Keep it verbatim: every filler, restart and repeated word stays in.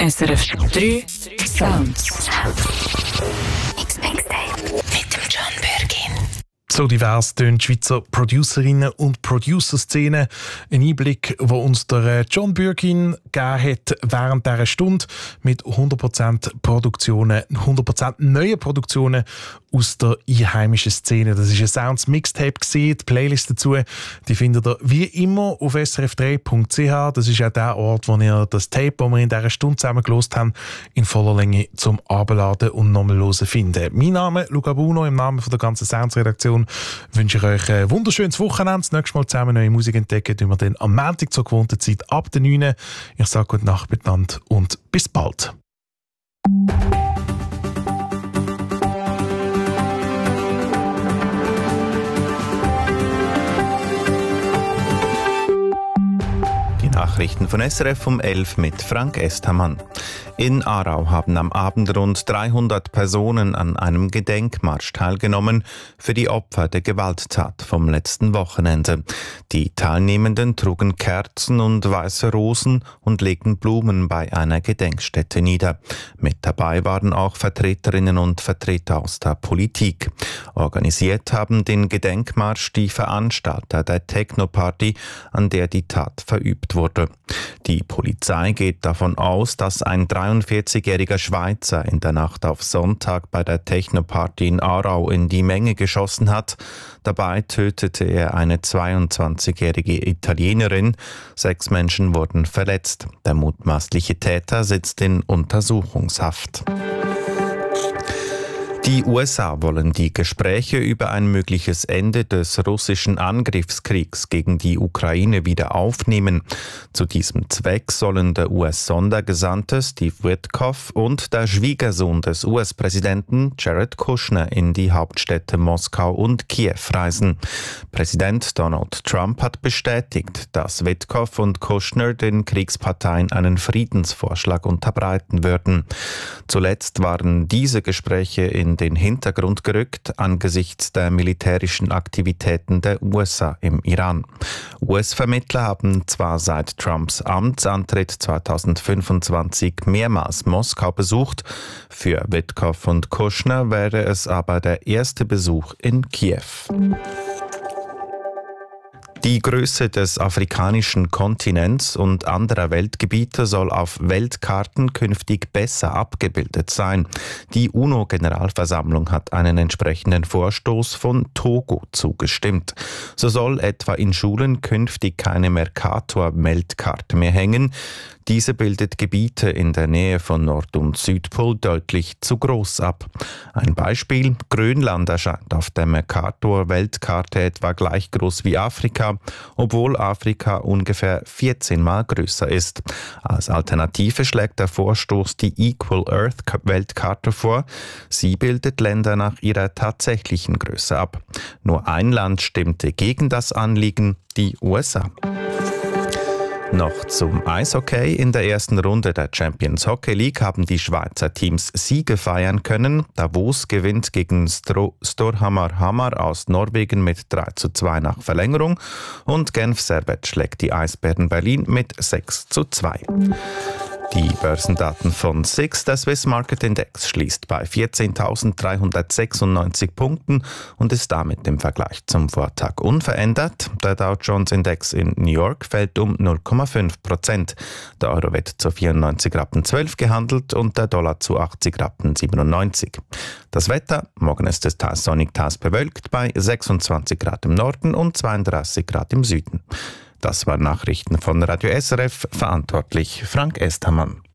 S R F drei Sounds. Mixtape mit dem John Bürgin. So divers tönt die Schweizer Producerinnen und Producer-Szene. Ein Einblick, den uns der John Bürgin gegeben hat während dieser Stunde mit hundert Prozent Produktionen, hundert Prozent neuen Produktionen aus der einheimischen Szene. Das war ein Sounds-Mixtape. Die Playlist dazu die findet ihr wie immer auf s r f drei punkt c h. Das ist auch der Ort, wo ihr das Tape, das wir in dieser Stunde zusammen gehört haben, in voller Länge zum Abladen und nochmal hören finden. Mein Name ist Luca Bruno, im Namen von der ganzen Sounds-Redaktion wünsche ich euch ein wunderschönes Wochenende. Das nächste Mal zusammen neue Musik entdecken, tun wir dann am Montag zur gewohnten Zeit ab der neun. Ich sage gute Nacht miteinander und bis bald. Nachrichten von S R F um elf mit Frank Estermann. In Aarau haben am Abend rund dreihundert Personen an einem Gedenkmarsch teilgenommen für die Opfer der Gewalttat vom letzten Wochenende. Die Teilnehmenden trugen Kerzen und weiße Rosen und legten Blumen bei einer Gedenkstätte nieder. Mit dabei waren auch Vertreterinnen und Vertreter aus der Politik. Organisiert haben den Gedenkmarsch die Veranstalter der Techno-Party, an der die Tat verübt wurde. Die Polizei geht davon aus, dass ein dreiundvierzigjähriger Schweizer in der Nacht auf Sonntag bei der Techno-Party in Aarau in die Menge geschossen hat. Dabei tötete er eine zweiundzwanzigjährige Italienerin. Sechs Menschen wurden verletzt. Der mutmaßliche Täter sitzt in Untersuchungshaft. Die U S A wollen die Gespräche über ein mögliches Ende des russischen Angriffskriegs gegen die Ukraine wieder aufnehmen. Zu diesem Zweck sollen der U S-Sondergesandte Steve Witkoff und der Schwiegersohn des U S-Präsidenten Jared Kushner in die Hauptstädte Moskau und Kiew reisen. Präsident Donald Trump hat bestätigt, dass Witkoff und Kushner den Kriegsparteien einen Friedensvorschlag unterbreiten würden. Zuletzt waren diese Gespräche in den Hintergrund gerückt angesichts der militärischen Aktivitäten der U S A im Iran. U S-Vermittler haben zwar seit Trumps Amtsantritt zweitausendfünfundzwanzig mehrmals Moskau besucht, für Witkoff und Kushner wäre es aber der erste Besuch in Kiew. Die Größe des afrikanischen Kontinents und anderer Weltgebiete soll auf Weltkarten künftig besser abgebildet sein. Die UNO-Generalversammlung hat einen entsprechenden Vorstoß von Togo zugestimmt. So soll etwa in Schulen künftig keine Mercator-Weltkarte mehr hängen. Diese bildet Gebiete in der Nähe von Nord- und Südpol deutlich zu groß ab. Ein Beispiel: Grönland erscheint auf der Mercator-Weltkarte etwa gleich groß wie Afrika, obwohl Afrika ungefähr vierzehn Mal größer ist. Als Alternative schlägt der Vorstoß die Equal Earth-Weltkarte vor. Sie bildet Länder nach ihrer tatsächlichen Größe ab. Nur ein Land stimmte gegen das Anliegen: die U S A. Noch zum Eishockey. In der ersten Runde der Champions Hockey League haben die Schweizer Teams Siege feiern können. Davos gewinnt gegen Stro- Storhamar Hamar aus Norwegen mit drei zu zwei nach Verlängerung und Genf Servet schlägt die Eisbären Berlin mit sechs zu zwei. Die Börsendaten von S I X, der Swiss Market Index, schließt bei vierzehntausenddreihundertsechsundneunzig Punkten und ist damit im Vergleich zum Vortag unverändert. Der Dow Jones Index in New York fällt um null Komma fünf Prozent. Der Euro wird zu vierundneunzig Rappen zwölf gehandelt und der Dollar zu achtzig Rappen siebenundneunzig. Das Wetter: Morgen ist es teils sonnig, teils bewölkt bei sechsundzwanzig Grad im Norden und zweiunddreißig Grad im Süden. Das waren Nachrichten von Radio S R F, verantwortlich Frank Estermann.